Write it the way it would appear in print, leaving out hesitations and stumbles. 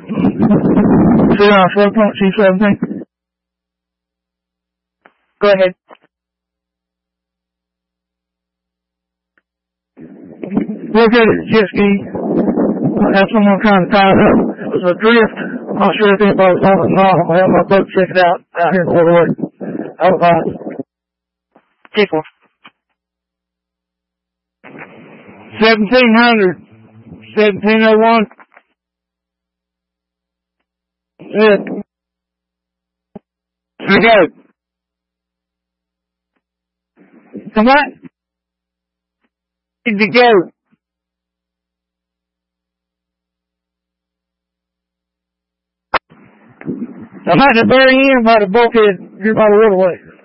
C17. Go ahead. Look at it, jet ski. I had someone trying to tie it up. It was a drift. I'm not sure if anybody was on it or not. I'm going to have my boat check it out here in the waterway. I was on it. Take one. 1700. 1701. Good. Here we go. Come on. Need to go. I'm at the very end by the bulkhead here by the waterway.